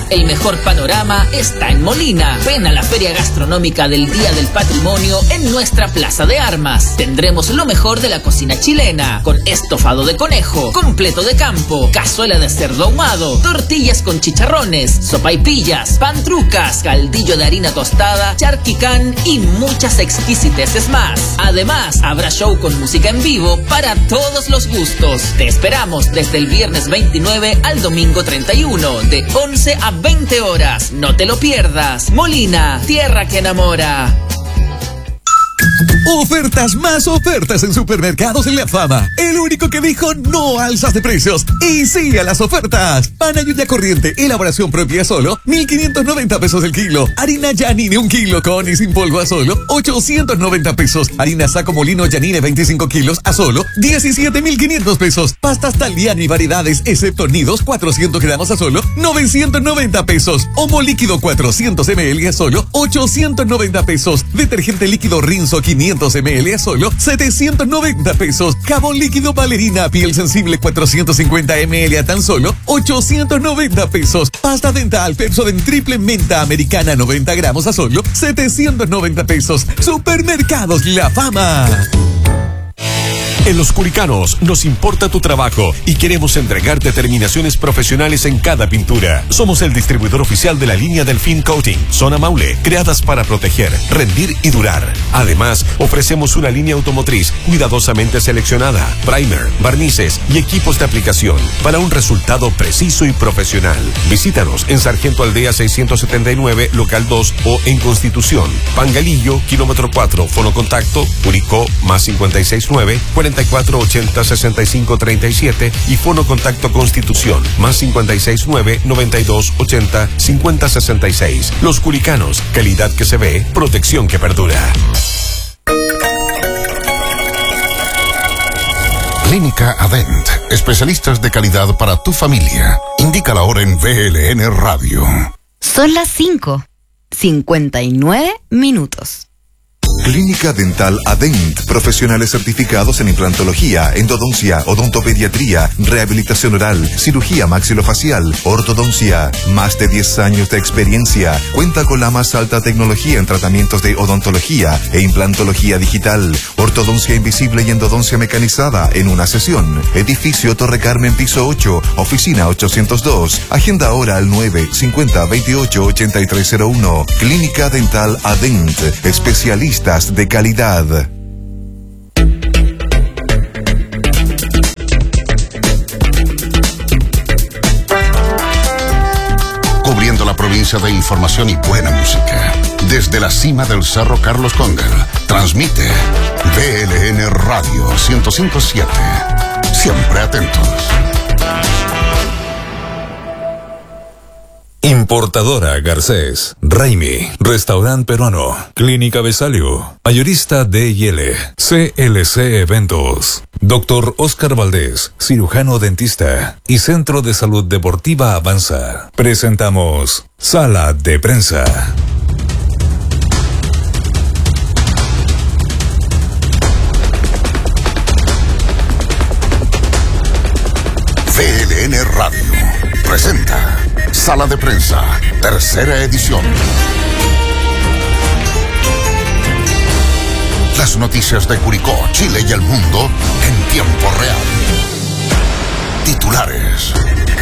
El mejor panorama está en Molina. Ven a la Feria Gastronómica del Día del Patrimonio en nuestra Plaza de Armas. Tendremos lo mejor de la cocina chilena, con estofado de conejo, completo de campo, cazuela de cerdo ahumado, tortillas con chicharrones, sopaipillas, pantrucas, caldillo de harina tostada, charquicán y muchas exquisiteces más. Además, habrá show con música en vivo para todos los gustos. Te esperamos desde el viernes 29 al domingo 31, de 11 a 20 horas. No te lo pierdas. Molina, tierra que enamora. Ofertas más ofertas en Supermercados La Fama. El único que dijo no alzas de precios y sí a las ofertas. Pan Ayuya corriente, elaboración propia, solo 1,590 pesos el kilo. Harina Yanine 1 kilo con y sin polvo a solo 890 pesos. Harina Saco Molino Yanine 25 kilos a solo 17,500 pesos. Pastas Taliani variedades excepto nidos 400 gramos a solo 990 pesos. Omo líquido 400 ml a solo 890 pesos. Detergente líquido Rinso 500 ml a solo 790 pesos. Jabón líquido Valerina piel sensible 450 ml a tan solo 890 pesos. Pasta dental Pepsodent triple menta americana 90 gramos a solo 790 pesos. Supermercados La Fama. En Los Curicanos nos importa tu trabajo y queremos entregarte terminaciones profesionales en cada pintura. Somos el distribuidor oficial de la línea Delfín Coating, Zona Maule, creadas para proteger, rendir y durar. Además, ofrecemos una línea automotriz cuidadosamente seleccionada, primer, barnices y equipos de aplicación para un resultado preciso y profesional. Visítanos en Sargento Aldea 679, local 2 o en Constitución, Pangalillo, kilómetro 4, fono contacto, Curicó, más 569 4480 6537 y fono contacto Constitución, más 569 9280 5066. Los Curicanos, calidad que se ve, protección que perdura. Clínica Adent, especialistas de calidad para tu familia. Indica la hora en VLN Radio. Son las 5:59. Clínica Dental Adent, profesionales certificados en implantología, endodoncia, odontopediatría, rehabilitación oral, cirugía maxilofacial, ortodoncia. Más de 10 años de experiencia. Cuenta con la más alta tecnología en tratamientos de odontología e implantología digital, ortodoncia invisible y endodoncia mecanizada en una sesión. Edificio Torre Carmen, piso 8, oficina 802. Agenda ahora al 950-28-8301. Clínica Dental Adent, especialistas de calidad. Cubriendo la provincia de información y buena música. Desde la cima del Cerro Carlos Cóndel, transmite VLN Radio 105.7. Siempre atentos. Importadora Garcés, Raimi, Restaurante Peruano, Clínica Besalio, Mayorista D&L, CLC Eventos, Dr. Oscar Valdés, cirujano dentista y Centro de Salud Deportiva Avanza. Presentamos Sala de Prensa. VLN Radio presenta Sala de Prensa, tercera edición. Las noticias de Curicó, Chile y el mundo en tiempo real. Titulares.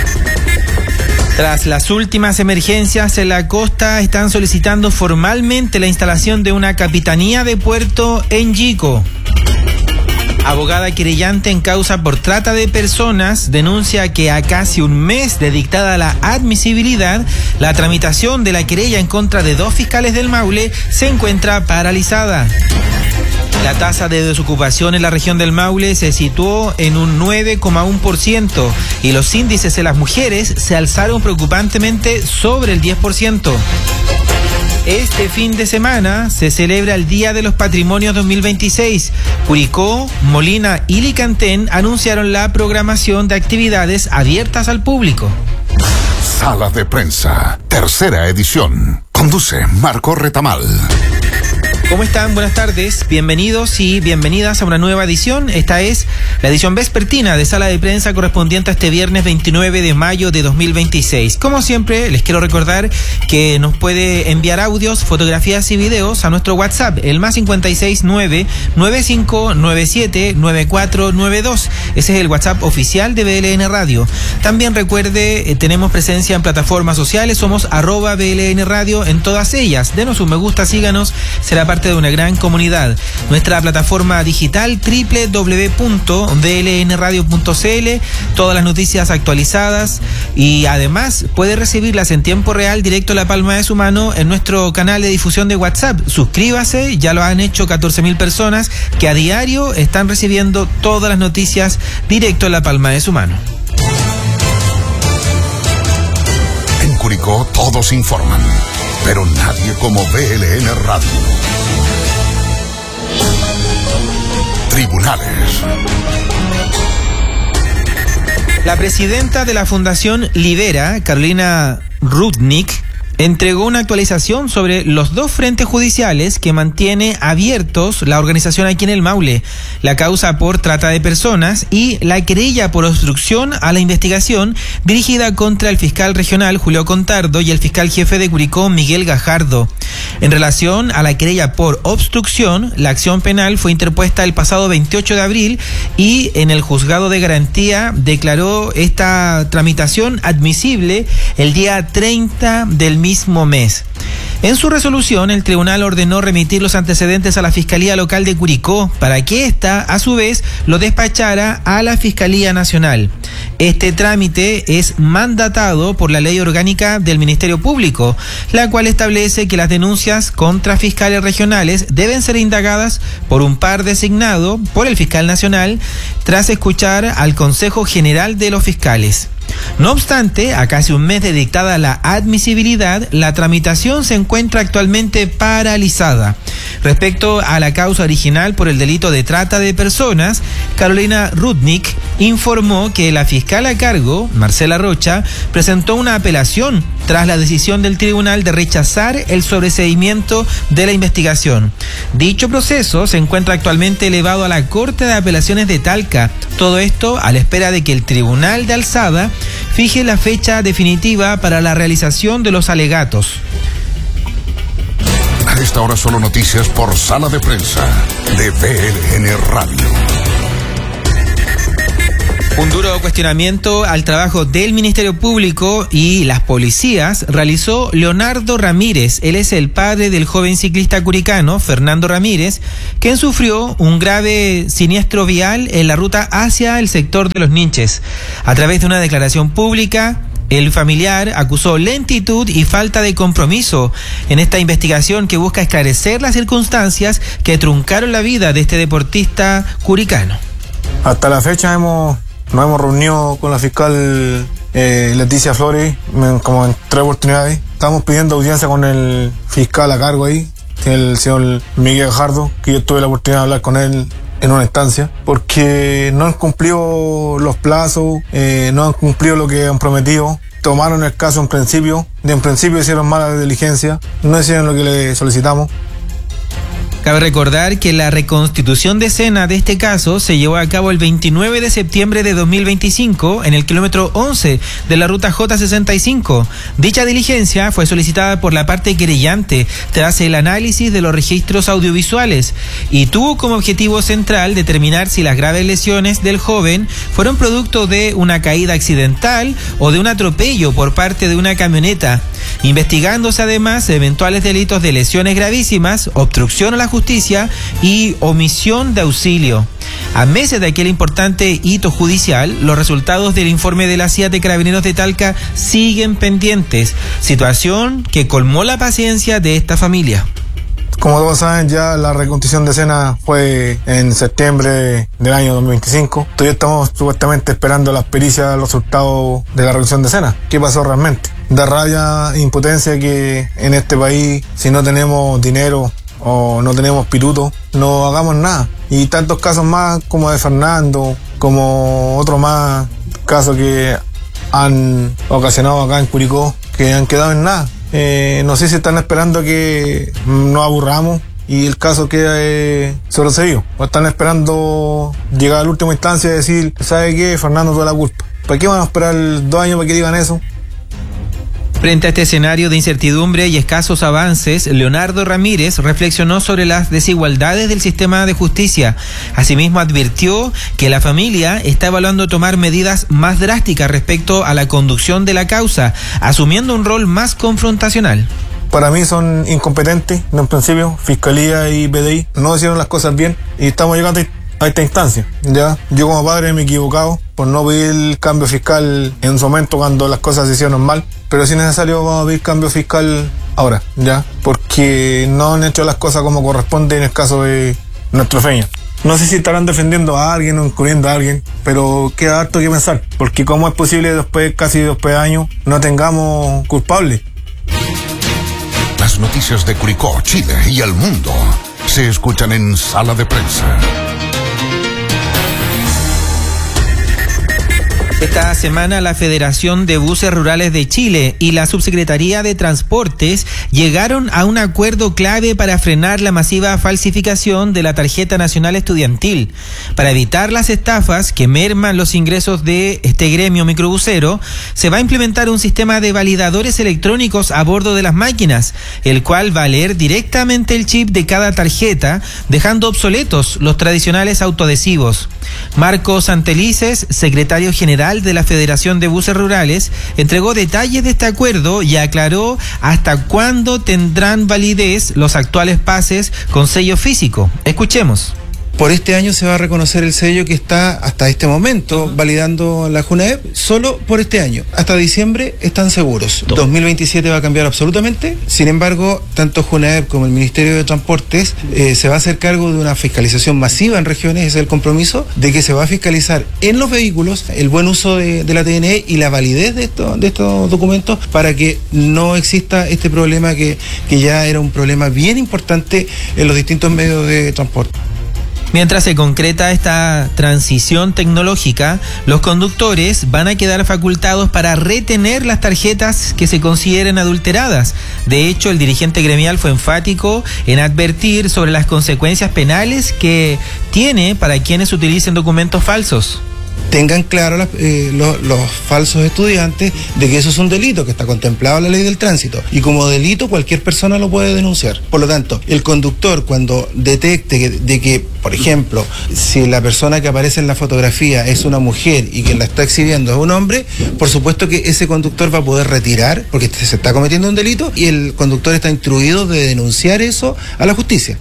Tras las últimas emergencias en la costa, están solicitando formalmente la instalación de una capitanía de puerto en Yico. Abogada querellante en causa por trata de personas denuncia que a casi un mes de dictada la admisibilidad, la tramitación de la querella en contra de 2 fiscales del Maule se encuentra paralizada. La tasa de desocupación en la región del Maule se situó en un 9,1% y los índices de las mujeres se alzaron preocupantemente sobre el 10%. Este fin de semana se celebra el Día de los Patrimonios 2026. Curicó, Molina y Licantén anunciaron la programación de actividades abiertas al público. Sala de Prensa, tercera edición. Conduce Marco Retamal. ¿Cómo están? Buenas tardes, bienvenidos y bienvenidas a una nueva edición. Esta es la edición vespertina de Sala de Prensa correspondiente a este viernes 29 de mayo de 2026. Como siempre, les quiero recordar que nos puede enviar audios, fotografías y videos a nuestro WhatsApp, el más 569-9597-9492. Ese es el WhatsApp oficial de BLN Radio. También recuerde, tenemos presencia en plataformas sociales, somos @BLN Radio en todas ellas. Denos un me gusta, síganos, será parte de una gran comunidad. Nuestra plataforma digital www.blnradio.cl, todas las noticias actualizadas, y además puede recibirlas en tiempo real directo a la palma de su mano en nuestro canal de difusión de WhatsApp. Suscríbase, ya lo han hecho 14.000 personas que a diario están recibiendo todas las noticias directo a la palma de su mano. En Curicó todos informan, pero nadie como BLN Radio. Tribunales. La presidenta de la Fundación Libera, Carolina Rudnick, entregó una actualización sobre los 2 frentes judiciales que mantiene abiertos la organización aquí en el Maule: la causa por trata de personas y la querella por obstrucción a la investigación dirigida contra el fiscal regional Julio Contardo y el fiscal jefe de Curicó Miguel Gajardo. En relación a la querella por obstrucción, la acción penal fue interpuesta el pasado 28 de abril y en el juzgado de garantía declaró esta tramitación admisible el día 30 del mismo mes. En su resolución, el tribunal ordenó remitir los antecedentes a la Fiscalía Local de Curicó para que ésta, a su vez, lo despachara a la Fiscalía Nacional. Este trámite es mandatado por la Ley Orgánica del Ministerio Público, la cual establece que las denuncias contra fiscales regionales deben ser indagadas por un par designado por el fiscal nacional tras escuchar al Consejo General de los Fiscales. No obstante, a casi un mes de dictada la admisibilidad, la tramitación se encuentra actualmente paralizada. Respecto a la causa original por el delito de trata de personas, Carolina Rudnick informó que la fiscal a cargo, Marcela Rocha, presentó una apelación tras la decisión del tribunal de rechazar el sobreseimiento de la investigación. Dicho proceso se encuentra actualmente elevado a la Corte de Apelaciones de Talca. Todo esto a la espera de que el Tribunal de Alzada fije la fecha definitiva para la realización de los alegatos. A esta hora solo noticias por Sala de Prensa de BLN Radio. Un duro cuestionamiento al trabajo del Ministerio Público y las policías realizó Leonardo Ramírez. Él es el padre del joven ciclista curicano, Fernando Ramírez, quien sufrió un grave siniestro vial en la ruta hacia el sector de Los Ninches. A través de una declaración pública, el familiar acusó lentitud y falta de compromiso en esta investigación que busca esclarecer las circunstancias que truncaron la vida de este deportista curicano. Hasta la fecha nos hemos reunido con la fiscal Leticia Flores como en 3 oportunidades. Estamos pidiendo audiencia con el fiscal a cargo ahí, el señor Miguel Gajardo, que yo tuve la oportunidad de hablar con él en una instancia, porque no han cumplido los plazos, no han cumplido lo que han prometido. Tomaron el caso en principio hicieron mala diligencia, no hicieron lo que le solicitamos. Cabe recordar que la reconstitución de escena de este caso se llevó a cabo el 29 de septiembre de 2025 en el kilómetro 11 de la ruta J65. Dicha diligencia fue solicitada por la parte querellante tras el análisis de los registros audiovisuales y tuvo como objetivo central determinar si las graves lesiones del joven fueron producto de una caída accidental o de un atropello por parte de una camioneta, investigándose además eventuales delitos de lesiones gravísimas, obstrucción a la justicia y omisión de auxilio. A meses de aquel importante hito judicial, los resultados del informe de la CIA de Carabineros de Talca siguen pendientes, situación que colmó la paciencia de esta familia. Como todos saben, ya la reconstitución de escena fue en septiembre del año 2025. Todavía estamos supuestamente esperando las pericias, los resultados de la reconstitución de escena. ¿Qué pasó realmente? Da rabia e impotencia que en este país, si no tenemos dinero o no tenemos piruto, no hagamos nada. Y tantos casos más como de Fernando, como otros más casos que han ocasionado acá en Curicó, que han quedado en nada. No sé si están esperando que nos aburramos y el caso queda sobreseído. O están esperando llegar a la última instancia y decir, ¿sabe qué? Fernando tuvo la culpa. ¿Para qué van a esperar 2 años para que digan eso? Frente a este escenario de incertidumbre y escasos avances, Leonardo Ramírez reflexionó sobre las desigualdades del sistema de justicia. Asimismo, advirtió que la familia está evaluando tomar medidas más drásticas respecto a la conducción de la causa, asumiendo un rol más confrontacional. Para mí son incompetentes, en un principio, Fiscalía y PDI no hicieron las cosas bien y estamos llegando a esta instancia. ¿Ya? Yo como padre me he equivocado por no pedir el cambio fiscal en su momento cuando las cosas se hicieron mal, pero si es necesario vamos a pedir cambio fiscal ahora, ¿ya? Porque no han hecho las cosas como corresponde en el caso de nuestro Feña. No sé si estarán defendiendo a alguien o incluyendo a alguien, pero queda harto que pensar, porque cómo es posible después, casi después de años, no tengamos culpables. Las noticias de Curicó, Chile y el mundo se escuchan en Sala de Prensa. Esta semana la Federación de Buses Rurales de Chile y la Subsecretaría de Transportes llegaron a un acuerdo clave para frenar la masiva falsificación de la tarjeta nacional estudiantil. Para evitar las estafas que merman los ingresos de este gremio microbusero, se va a implementar un sistema de validadores electrónicos a bordo de las máquinas, el cual va a leer directamente el chip de cada tarjeta, dejando obsoletos los tradicionales autoadhesivos. Marco Santelices, secretario general de la Federación de Buses Rurales, entregó detalles de este acuerdo y aclaró hasta cuándo tendrán validez los actuales pases con sello físico. Escuchemos. Por este año se va a reconocer el sello que está hasta este momento validando la Junaep, solo por este año. Hasta diciembre están seguros. 2027 va a cambiar absolutamente. Sin embargo, tanto Junaep como el Ministerio de Transportes se va a hacer cargo de una fiscalización masiva en regiones. Ese es el compromiso de que se va a fiscalizar en los vehículos el buen uso de la TNE y la validez de estos documentos para que no exista este problema que ya era un problema bien importante en los distintos medios de transporte. Mientras se concreta esta transición tecnológica, los conductores van a quedar facultados para retener las tarjetas que se consideren adulteradas. De hecho, el dirigente gremial fue enfático en advertir sobre las consecuencias penales que tiene para quienes utilicen documentos falsos. Tengan claro los falsos estudiantes de que eso es un delito que está contemplado en la ley del tránsito y como delito cualquier persona lo puede denunciar. Por lo tanto, el conductor cuando detecte de que, por ejemplo, si la persona que aparece en la fotografía es una mujer y quien la está exhibiendo es un hombre, por supuesto que ese conductor va a poder retirar porque se está cometiendo un delito y el conductor está instruido de denunciar eso a la justicia.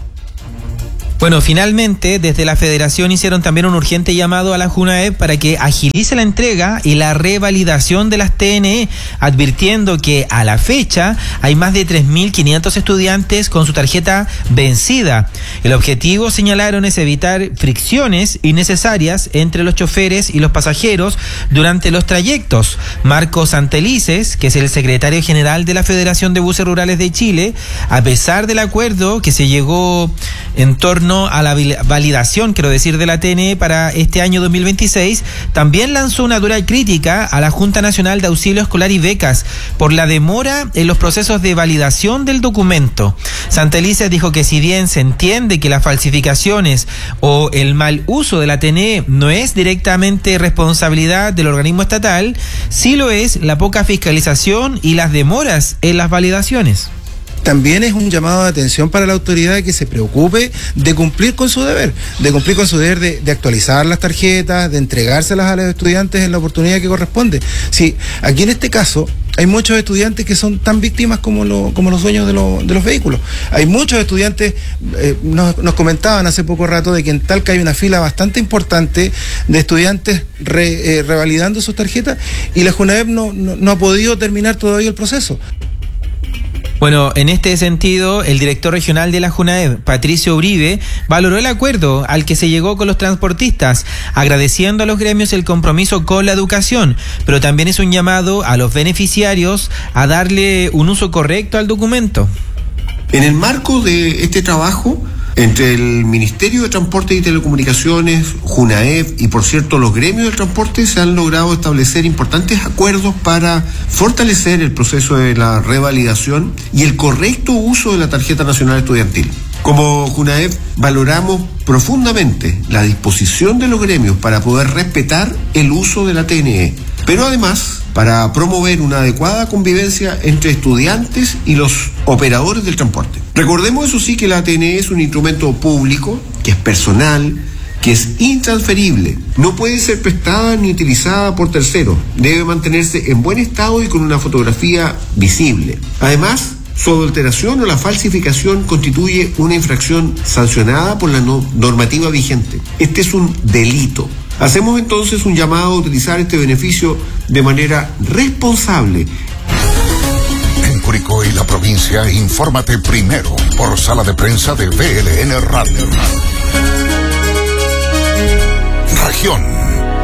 Bueno, finalmente, desde la Federación hicieron también un urgente llamado a la Junaep para que agilice la entrega y la revalidación de las TNE, advirtiendo que a la fecha hay más de 3.500 estudiantes con su tarjeta vencida. El objetivo, señalaron, es evitar fricciones innecesarias entre los choferes y los pasajeros durante los trayectos. Marco Santelices, que es el secretario general de la Federación de Buses Rurales de Chile, a pesar del acuerdo que se llegó en torno a la validación, de la TNE para este año 2026, también lanzó una dura crítica a la Junta Nacional de Auxilio Escolar y Becas por la demora en los procesos de validación del documento. Santelices dijo que si bien se entiende que las falsificaciones o el mal uso de la TNE no es directamente responsabilidad del organismo estatal, sí lo es la poca fiscalización y las demoras en las validaciones. También es un llamado de atención para la autoridad que se preocupe de cumplir con su deber, de actualizar las tarjetas, de entregárselas a los estudiantes en la oportunidad que corresponde. Sí, aquí en este caso hay muchos estudiantes que son tan víctimas como los dueños de los vehículos. Hay muchos estudiantes, nos comentaban hace poco rato de que en Talca hay una fila bastante importante de estudiantes revalidando sus tarjetas y la Junaep no ha podido terminar todavía el proceso. Bueno, en este sentido, el director regional de la Junaep, Patricio Uribe, valoró el acuerdo al que se llegó con los transportistas, agradeciendo a los gremios el compromiso con la educación, pero también es un llamado a los beneficiarios a darle un uso correcto al documento. En el marco de este trabajo, entre el Ministerio de Transporte y Telecomunicaciones, Junaep y, por cierto, los gremios del transporte, se han logrado establecer importantes acuerdos para fortalecer el proceso de la revalidación y el correcto uso de la tarjeta nacional estudiantil. Como JUNAEP valoramos profundamente la disposición de los gremios para poder respetar el uso de la TNE, pero además para promover una adecuada convivencia entre estudiantes y los operadores del transporte. Recordemos eso sí que la TNE es un instrumento público, que es personal, que es intransferible, no puede ser prestada ni utilizada por terceros, debe mantenerse en buen estado y con una fotografía visible. Además, su adulteración o la falsificación constituye una infracción sancionada por la normativa vigente. Este es un delito. Hacemos entonces un llamado a utilizar este beneficio de manera responsable. En Curicó y la provincia, infórmate primero por sala de prensa de VLN Radio. Región.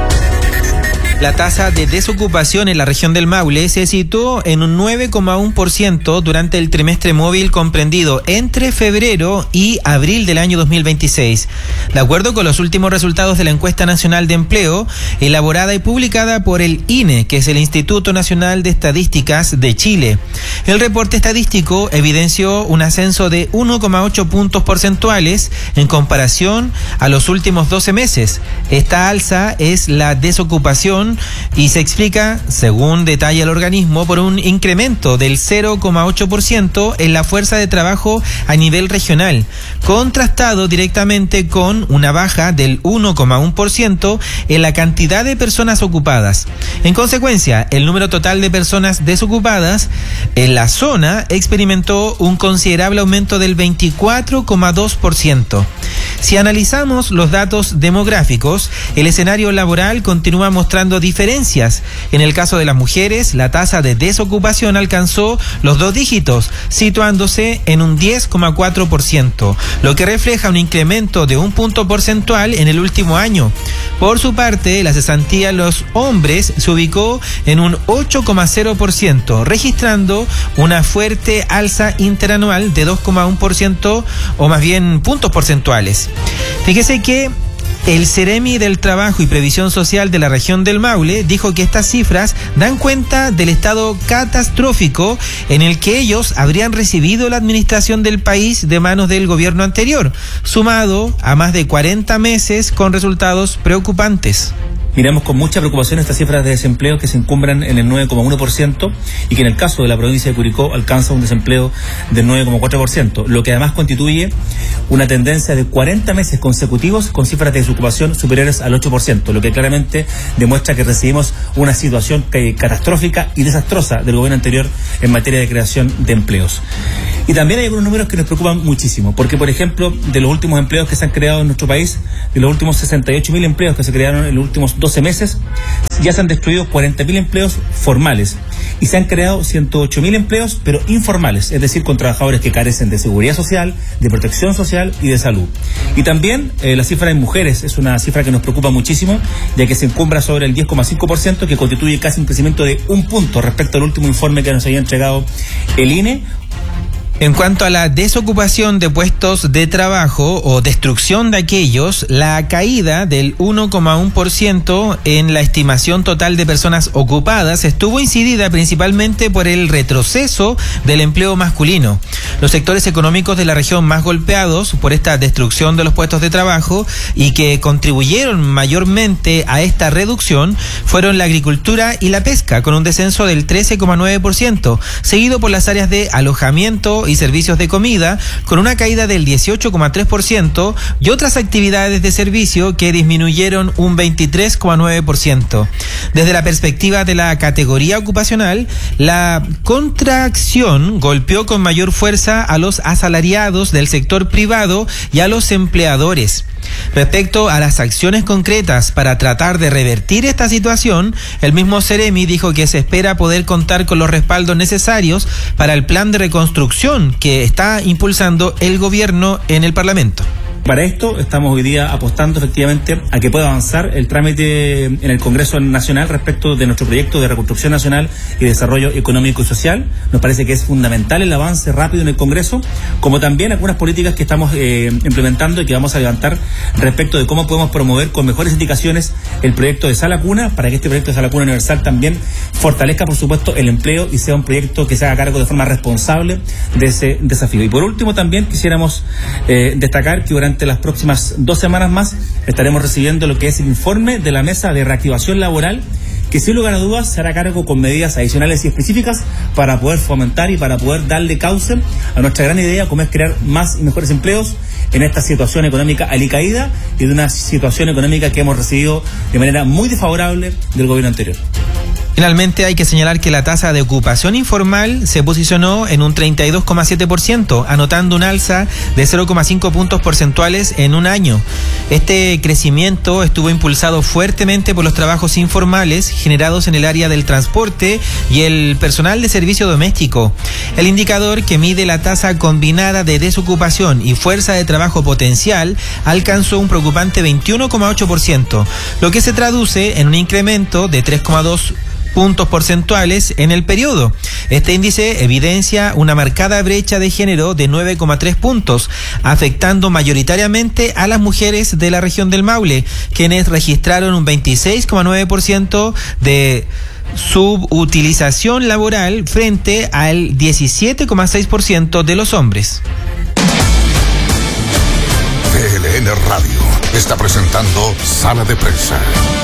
La tasa de desocupación en la región del Maule se situó en un 9,1% durante el trimestre móvil comprendido entre febrero y abril del año 2026. De acuerdo con los últimos resultados de la Encuesta Nacional de Empleo, elaborada y publicada por el INE, que es el Instituto Nacional de Estadísticas de Chile. El reporte estadístico evidenció un ascenso de 1,8 puntos porcentuales en comparación a los últimos 12 meses. Esta alza es la desocupación y se explica, según detalla el organismo, por un incremento del 0,8% en la fuerza de trabajo a nivel regional, contrastado directamente con una baja del 1,1% en la cantidad de personas ocupadas. En consecuencia, el número total de personas desocupadas en la zona experimentó un considerable aumento del 24,2%. Si analizamos los datos demográficos, el escenario laboral continúa mostrando diferencias. En el caso de las mujeres, la tasa de desocupación alcanzó los 2 dígitos, situándose en un 10,4%, lo que refleja un incremento de 1 punto porcentual en el último año. Por su parte, la cesantía en los hombres se ubicó en un 8,0%, registrando una fuerte alza interanual de 2,1% o más bien puntos porcentuales. Fíjese que el Ceremi del Trabajo y Previsión Social de la región del Maule dijo que estas cifras dan cuenta del estado catastrófico en el que ellos habrían recibido la administración del país de manos del gobierno anterior, sumado a más de 40 meses con resultados preocupantes. Miramos con mucha preocupación estas cifras de desempleo que se encumbran en el 9,1% y que en el caso de la provincia de Curicó alcanza un desempleo del 9,4%, lo que además constituye una tendencia de 40 meses consecutivos con cifras de desocupación superiores al 8%, lo que claramente demuestra que recibimos una situación catastrófica y desastrosa del gobierno anterior en materia de creación de empleos. Y también hay algunos números que nos preocupan muchísimo, porque por ejemplo, de los últimos empleos que se han creado en nuestro país, de los últimos 68.000 empleos que se crearon en los últimos 12 meses, ya se han destruido 40.000 empleos formales y se han creado 108.000 empleos pero informales, es decir, con trabajadores que carecen de seguridad social, de protección social y de salud. Y también la cifra de mujeres es una cifra que nos preocupa muchísimo, ya que se encumbra sobre el 10,5%, que constituye casi un crecimiento de 1 punto respecto al último informe que nos había entregado el INE. En cuanto a la desocupación de puestos de trabajo o destrucción de aquellos, la caída del 1,1% en la estimación total de personas ocupadas estuvo incidida principalmente por el retroceso del empleo masculino. Los sectores económicos de la región más golpeados por esta destrucción de los puestos de trabajo y que contribuyeron mayormente a esta reducción fueron la agricultura y la pesca, con un descenso del 13,9%, seguido por las áreas de alojamiento y servicios de comida, con una caída del 18,3%, y otras actividades de servicio que disminuyeron un 23,9%. Desde la perspectiva de la categoría ocupacional, la contracción golpeó con mayor fuerza a los asalariados del sector privado y a los empleadores. Respecto a las acciones concretas para tratar de revertir esta situación, el mismo Ceremi dijo que se espera poder contar con los respaldos necesarios para el plan de reconstrucción que está impulsando el gobierno en el Parlamento. Para esto estamos hoy día apostando efectivamente a que pueda avanzar el trámite en el Congreso Nacional respecto de nuestro proyecto de reconstrucción nacional y desarrollo económico y social. Nos parece que es fundamental el avance rápido en el Congreso, como también algunas políticas que estamos implementando y que vamos a levantar respecto de cómo podemos promover con mejores indicaciones el proyecto de Sala Cuna, para que este proyecto de Sala Cuna Universal también fortalezca, por supuesto, el empleo y sea un proyecto que se haga cargo de forma responsable de ese desafío. Y por último, también quisiéramos destacar que durante las próximas 2 semanas más estaremos recibiendo lo que es el informe de la Mesa de Reactivación Laboral, que sin lugar a dudas se hará cargo con medidas adicionales y específicas para poder fomentar y para poder darle cauce a nuestra gran idea, como es crear más y mejores empleos en esta situación económica alicaída y de una situación económica que hemos recibido de manera muy desfavorable del gobierno anterior. Finalmente, hay que señalar que la tasa de ocupación informal se posicionó en un 32,7%, anotando un alza de 0,5 puntos porcentuales en un año. Este crecimiento estuvo impulsado fuertemente por los trabajos informales generados en el área del transporte y el personal de servicio doméstico. El indicador, que mide la tasa combinada de desocupación y fuerza de trabajo potencial, alcanzó un preocupante 21,8%, lo que se traduce en un incremento de 3,2 puntos porcentuales en el periodo. Este índice evidencia una marcada brecha de género de 9,3 puntos, afectando mayoritariamente a las mujeres de la región del Maule, quienes registraron un 26,9% de subutilización laboral frente al 17,6% de los hombres. VLN Radio está presentando Sala de Prensa.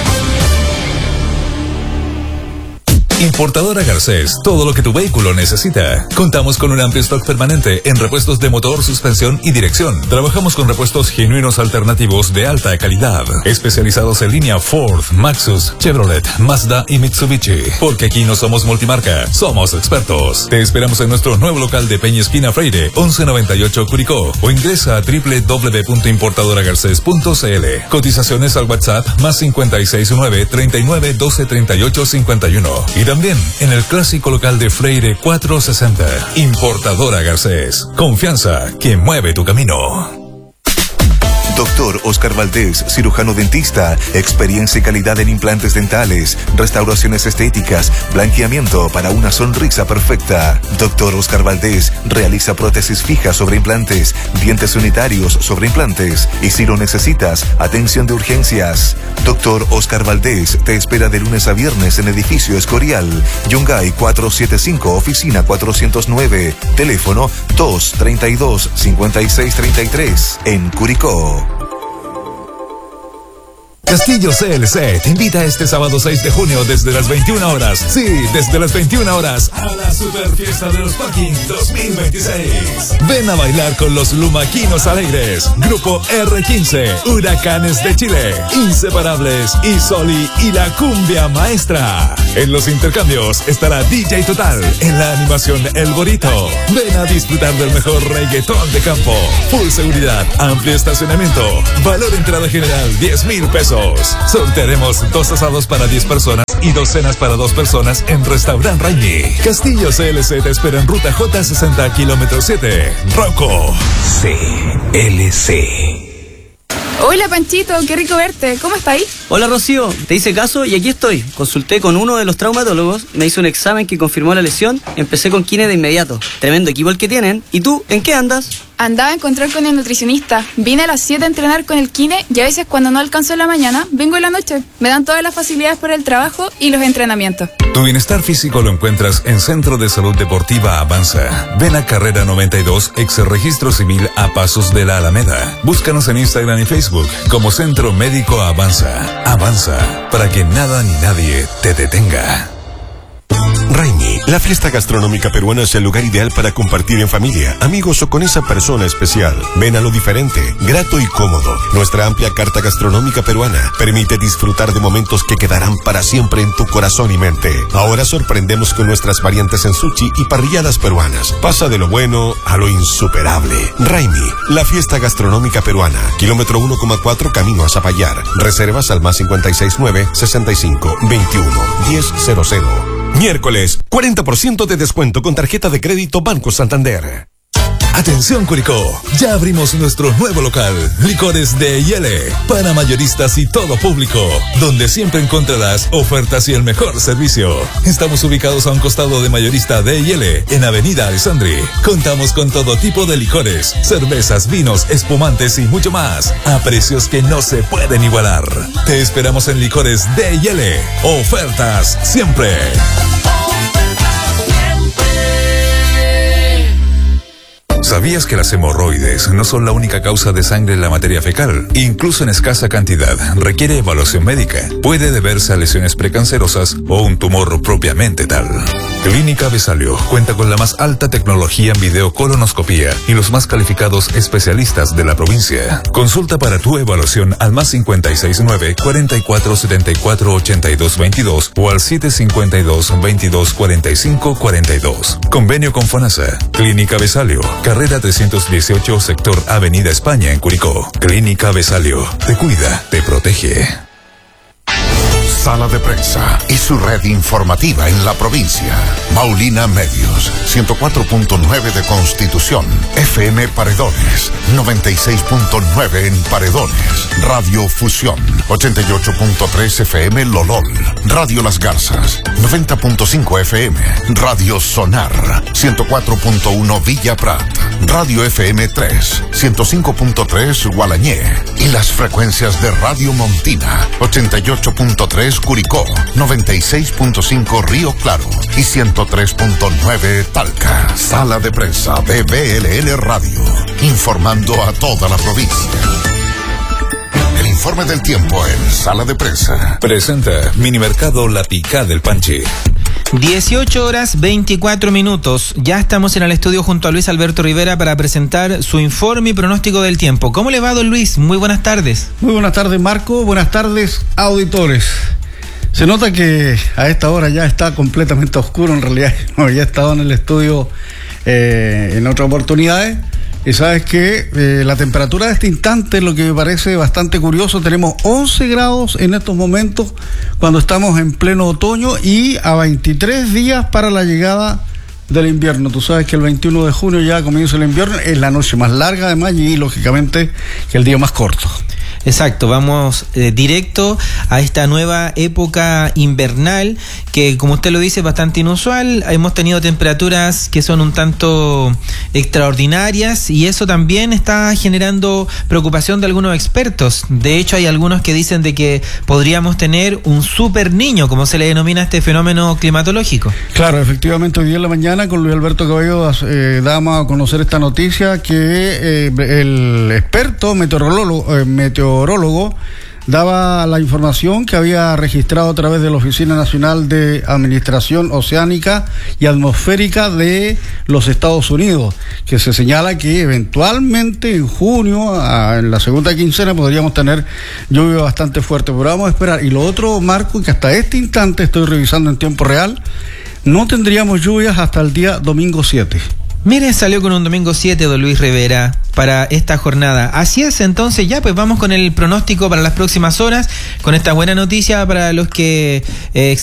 Importadora Garcés, todo lo que tu vehículo necesita. Contamos con un amplio stock permanente en repuestos de motor, suspensión y dirección. Trabajamos con repuestos genuinos alternativos de alta calidad, especializados en línea Ford, Maxus, Chevrolet, Mazda y Mitsubishi. Porque aquí no somos multimarca, somos expertos. Te esperamos en nuestro nuevo local de Peña Esquina Freire, 1198 Curicó, o ingresa a www.importadoragarces.cl. Cotizaciones al WhatsApp más 569 39 12 38 51. Y también en el clásico local de Freire 460. Importadora Garcés. Confianza que mueve tu camino. Doctor Oscar Valdés, cirujano dentista, experiencia y calidad en implantes dentales, restauraciones estéticas, blanqueamiento para una sonrisa perfecta. Doctor Oscar Valdés realiza prótesis fijas sobre implantes, dientes unitarios sobre implantes y si lo necesitas, atención de urgencias. Doctor Oscar Valdés te espera de lunes a viernes en edificio Escorial, Yungay 475, oficina 409, teléfono 232-5633 en Curicó. Castillo CLC te invita este sábado 6 de junio desde las 21 horas. Sí, desde las 21 horas a la Super Fiesta de los Parking 2026. Ven a bailar con los Lumaquinos Alegres, Grupo R15, Huracanes de Chile, Inseparables, Isoli y la Cumbia Maestra. En los intercambios estará DJ Total, en la animación El Borito. Ven a disfrutar del mejor reggaetón de campo. Full seguridad, amplio estacionamiento, valor entrada general 10,000 pesos. Sortearemos 2 asados para 10 personas y 2 cenas para 2 personas en Restaurant Raimi. Castillo CLC te espera en ruta J60 kilómetro 7. Rocco CLC. Hola Panchito, qué rico verte. ¿Cómo estáis? Hola Rocío, te hice caso y aquí estoy. Consulté con uno de los traumatólogos, me hizo un examen que confirmó la lesión, empecé con kine de inmediato. Tremendo equipo el que tienen. ¿Y tú, en qué andas? Andaba a encontrar con el nutricionista. Vine a las 7 a entrenar con el kine y a veces cuando no alcanzo en la mañana, vengo en la noche. Me dan todas las facilidades para el trabajo y los entrenamientos. Tu bienestar físico lo encuentras en Centro de Salud Deportiva Avanza. Ven a Carrera 92, ex registro civil a pasos de la Alameda. Búscanos en Instagram y Facebook como Centro Médico Avanza. Avanza, para que nada ni nadie te detenga. Raimi, la fiesta gastronómica peruana es el lugar ideal para compartir en familia, amigos o con esa persona especial. Ven a lo diferente, grato y cómodo. Nuestra amplia carta gastronómica peruana permite disfrutar de momentos que quedarán para siempre en tu corazón y mente. Ahora sorprendemos con nuestras variantes en sushi y parrilladas peruanas. Pasa de lo bueno a lo insuperable. Raimi, la fiesta gastronómica peruana. Kilómetro 1,4 camino a Zapallar. Reservas al más 569 65 21 1000. Miércoles, 40% de descuento con tarjeta de crédito Banco Santander. Atención Curicó, ya abrimos nuestro nuevo local, Licores D&L, para mayoristas y todo público, donde siempre encontrarás ofertas y el mejor servicio. Estamos ubicados a un costado de mayorista D&L, en Avenida Alessandri. Contamos con todo tipo de licores, cervezas, vinos, espumantes y mucho más, a precios que no se pueden igualar. Te esperamos en Licores D&L. Ofertas siempre. ¿Sabías que las hemorroides no son la única causa de sangre en la materia fecal? Incluso en escasa cantidad, requiere evaluación médica. Puede deberse a lesiones precancerosas o un tumor propiamente tal. Clínica Besalio cuenta con la más alta tecnología en videocolonoscopía y los más calificados especialistas de la provincia. Consulta para tu evaluación al más 569-4474-8222 o al 752-2245-42. Convenio con FONASA. Clínica Besalio, carrera 318, sector Avenida España en Curicó. Clínica Besalio, te cuida, te protege. Sala de Prensa y su red informativa en la provincia. Maulina Medios, 104.9 de Constitución, FM Paredones, 96.9 en Paredones, Radio Fusión, 88.3 FM Lolol, Radio Las Garzas, 90.5 FM, Radio Sonar, 104.1 Villa Prat, Radio FM 3, 105.3 Gualañé y las frecuencias de Radio Montina, 88.3 Curicó, 96.5 Río Claro y 103.9 Talca. Sala de Prensa de BLN Radio, informando a toda la provincia. El informe del tiempo en Sala de Prensa. Presenta Minimercado La Picá del Panchi. 18 horas 24 minutos. Ya estamos en el estudio junto a Luis Alberto Rivera para presentar su informe y pronóstico del tiempo. ¿Cómo le va, don Luis? Muy buenas tardes. Muy buenas tardes, Marco. Buenas tardes, auditores. Se nota que a esta hora ya está completamente oscuro. En realidad no había estado en el estudio en otras oportunidades. Y sabes que la temperatura de este instante, lo que me parece bastante curioso, tenemos 11 grados en estos momentos cuando estamos en pleno otoño y a 23 días para la llegada del invierno. Tú sabes que el 21 de junio ya comienza el invierno, es la noche más larga además y lógicamente que el día más corto. Exacto, vamos directo a esta nueva época invernal que, como usted lo dice, es bastante inusual. Hemos tenido temperaturas que son un tanto extraordinarias y eso también está generando preocupación de algunos expertos. De hecho, hay algunos que dicen de que podríamos tener un super niño, como se le denomina este fenómeno climatológico. Claro, efectivamente, hoy día en la mañana con Luis Alberto Cabello dábamos a conocer esta noticia que el experto meteorólogo daba la información que había registrado a través de la Oficina Nacional de Administración Oceánica y Atmosférica de los Estados Unidos, que se señala que eventualmente en junio, en la segunda quincena, podríamos tener lluvia bastante fuerte, pero vamos a esperar. Y lo otro, Marco, que hasta este instante estoy revisando en tiempo real, no tendríamos lluvias hasta el día domingo 7. Mire, salió con un domingo 7, don Luis Rivera, para esta jornada. Así es, entonces ya pues vamos con el pronóstico para las próximas horas, con esta buena noticia para los que